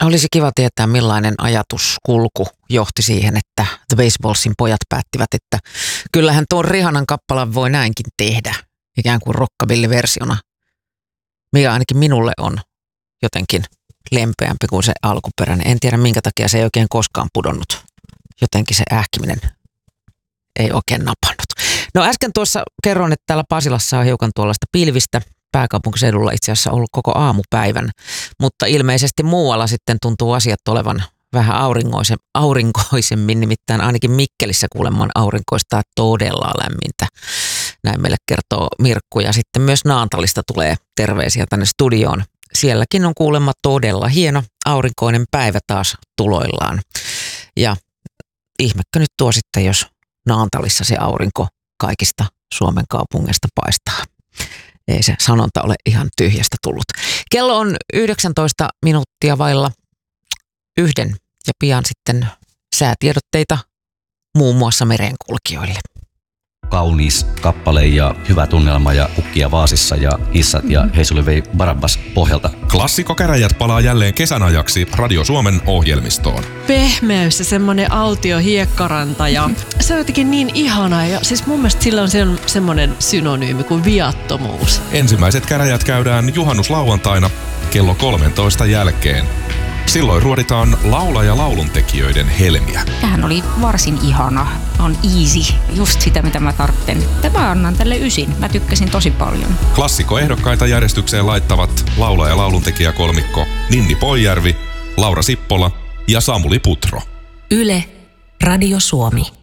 Olisi kiva tietää, millainen ajatuskulku johti siihen, että The Baseballsin pojat päättivät, että kyllähän tuon Rihannan kappalan voi näinkin tehdä, ikään kuin rockabilly-versiona, mikä ainakin minulle on jotenkin lempeämpi kuin se alkuperäinen. En tiedä, minkä takia se ei oikein koskaan pudonnut. Jotenkin se ähkiminen ei oikein napannut. No äsken tuossa kerron, että täällä Pasilassa on hiukan tuollaista pilvistä. Pääkaupunkiseudulla itse asiassa ollut koko aamupäivän, mutta ilmeisesti muualla sitten tuntuu asiat olevan vähän aurinkoisemmin, nimittäin ainakin Mikkelissä kuulemma aurinkoistaa todella lämmintä. Näin meille kertoo Mirkku, ja sitten myös Naantalista tulee terveisiä tänne studioon. Sielläkin on kuulemma todella hieno aurinkoinen päivä taas tuloillaan. Ja ihmekö nyt tuo sitten, jos Naantalissa se aurinko kaikista Suomen kaupungeista paistaa. Ei se sanonta ole ihan tyhjästä tullut. Kello on 19 minuuttia vailla 1 ja pian sitten säätiedotteita muun muassa merenkulkijoille. Kaunis kappale ja hyvä tunnelma ja kukkia vaasissa ja hissat ja Heisuli vei Barabbas pohjalta. Klassikkokäräjät palaa jälleen kesän ajaksi Radio Suomen ohjelmistoon. Pehmeys ja semmoinen autio hiekkaranta ja se on jotenkin niin ihana ja siis mun mielestä sillä on semmoinen synonyymi kuin viattomuus. Ensimmäiset käräjät käydään juhannuslauantaina kello 13 jälkeen. Silloin ruoditaan lauluntekijöiden helmiä. Tämähän oli varsin ihana. On easy. Just sitä, mitä mä tarvitsen. Mä annan tälle 9. Mä tykkäsin tosi paljon. Klassikkoehdokkaita järjestykseen laittavat lauluntekijäkolmikko Ninni Poijärvi, Laura Sippola ja Samuli Putro. Yle, Radio Suomi.